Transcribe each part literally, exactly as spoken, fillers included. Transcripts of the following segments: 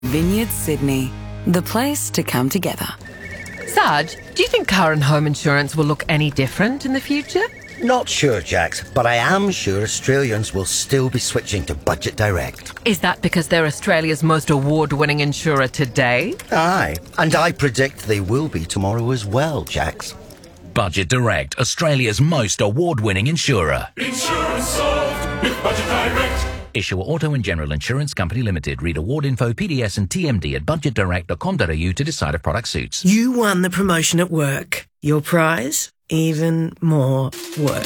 Vineyard Sydney, the place to come together. Sarge, do you think car and home insurance will look any different in the future? Not sure, Jax, but I am sure Australians will still be switching to Budget Direct. Is that because they're Australia's most award-winning insurer today? Aye, and I predict they will be tomorrow as well, Jax. Budget Direct, Australia's most award-winning insurer. Insurance solved with Budget Direct. Issuer Auto and General Insurance Company Limited. Read award info, P D S and T M D at budget direct dot com dot a u to decide if product suits. You won the promotion at work. Your prize? Even more work.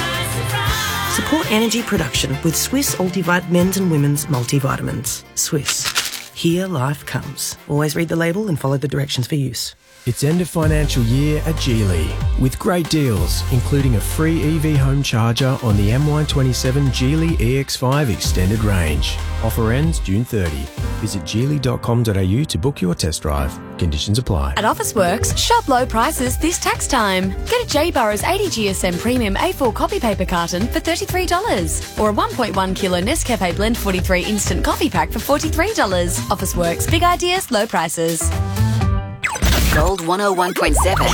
Support energy production with Swiss Ultivite men's and women's multivitamins. Swiss. Here life comes. Always read the label and follow the directions for use. It's end of financial year at Geely with great deals, including a free E V home charger on the M Y twenty-seven Geely E X five Extended Range. Offer ends June thirtieth. Visit geely dot com dot a u to book your test drive. Conditions apply. At Officeworks, shop low prices this tax time. Get a J. Burrows eighty G S M Premium A four copy paper carton for thirty-three dollars or a one point one kilo Nescafe Blend forty-three instant coffee pack for forty-three dollars. Officeworks, big ideas, low prices. Gold one oh one point seven.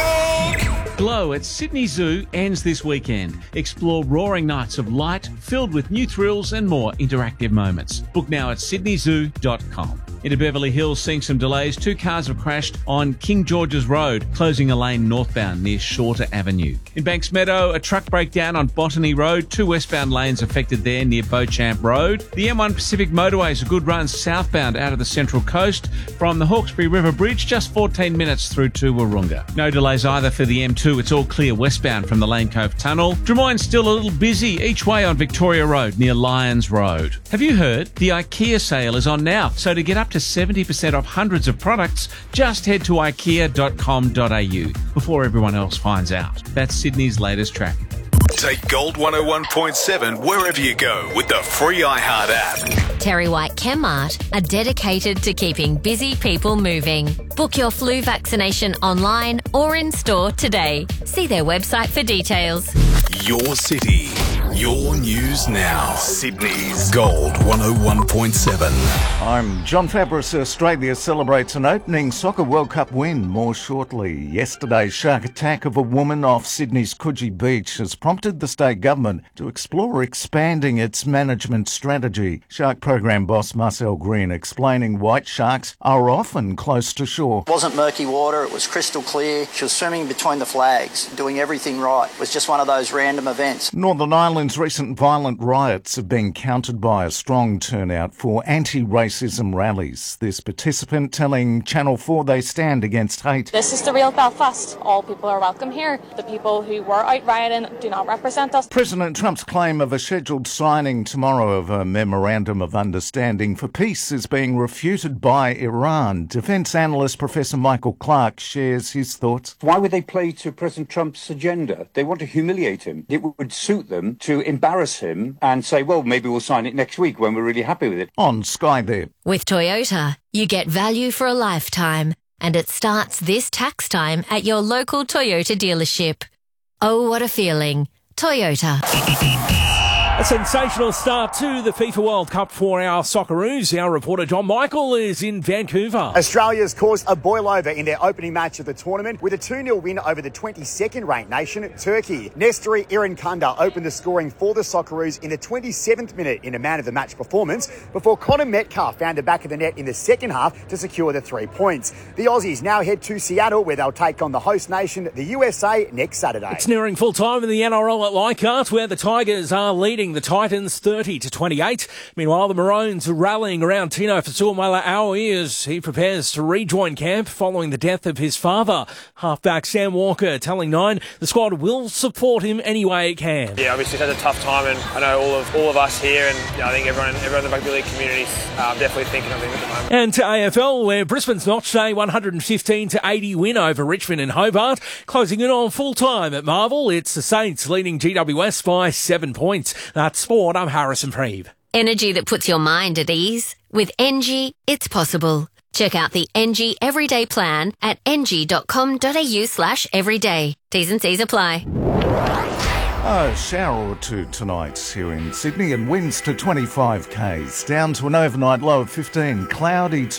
Glow at Sydney Zoo ends this weekend. Explore roaring nights of light filled with new thrills and more interactive moments. Book now at sydney zoo dot com. Into Beverly Hills, seeing some delays. Two cars have crashed on King George's Road, closing a lane northbound near Shorter Avenue. In Banks Meadow, a truck breakdown on Botany Road. Two westbound lanes affected there near Beauchamp Road. The M one Pacific Motorway is a good run southbound out of the Central Coast from the Hawkesbury River Bridge, just fourteen minutes through to Wahroonga. No delays either for the M two. It's all clear westbound from the Lane Cove Tunnel. Drummoyne's still a little busy each way on Victoria Road near Lyons Road. Have you heard? The IKEA sale is on now, so to get up to seventy percent off hundreds of products, just head to ikea dot com dot a u before everyone else finds out. That's Sydney's latest traffic. Take Gold one oh one point seven wherever you go with the free iHeart app. Terry White Chemmart are dedicated to keeping busy people moving. Book your flu vaccination online or in store today. See their website for details. Your city, your news now. Sydney's Gold one oh one point seven. I'm John Fabris. Australia celebrates an opening Soccer World Cup win more shortly. Yesterday's shark attack of a woman off Sydney's Coogee Beach has prompted the state government to explore expanding its management strategy. Shark program boss Marcel Green explaining white sharks are often close to shore. It wasn't murky water, it was crystal clear. She was swimming between the flags, doing everything right. It was just one of those random events. Northern Ireland's recent violent riots have been countered by a strong turnout for anti-racism rallies. This participant telling Channel four they stand against hate. This is the real Belfast. All people are welcome here. The people who were out rioting do not represent us. President Trump's claim of a scheduled signing tomorrow of a memorandum of understanding for peace is being refuted by Iran. Defence analyst Professor Michael Clark shares his thoughts. Why would they play to President Trump's agenda? They want to humiliate him. It would suit them to embarrass him and say, well, maybe we'll sign it next week when we're really happy with it. On Sky there. With Toyota, you get value for a lifetime, and it starts this tax time at your local Toyota dealership. Oh, what a feeling. Toyota. A sensational start to the FIFA World Cup for our Socceroos. Our reporter John Michael is in Vancouver. Australia's caused a boil-over in their opening match of the tournament with a two nil win over the twenty-second ranked nation, Turkey. Nestori Irinkunda opened the scoring for the Socceroos in the twenty-seventh minute in a man-of-the-match performance before Connor Metcalf found the back of the net in the second half to secure the three points. The Aussies now head to Seattle where they'll take on the host nation, the U S A, next Saturday. It's nearing full time in the N R L at Leichhardt where the Tigers are leading the Titans thirty to twenty-eight. Meanwhile, the Maroons are rallying around Tino Fa'asuamaleaui as he prepares to rejoin camp following the death of his father. Halfback Sam Walker telling Nine the squad will support him any way it can. Yeah, obviously it's had a tough time, and I know all of all of us here, and yeah, I think everyone, everyone in the rugby league community is uh, definitely thinking of him at the moment. And to A F L, where Brisbane's notched a one hundred fifteen to eighty win over Richmond and Hobart, closing in on full time at Marvel. It's the Saints leading G W S by seven points. That's sport. I'm Harrison Preeve. Energy that puts your mind at ease. With Engie, it's possible. Check out the Engie Everyday Plan at engie dot com dot a u slash everyday. T's and C's apply. A shower or two tonight here in Sydney and winds to twenty-five k's. Down to an overnight low of fifteen. Cloudy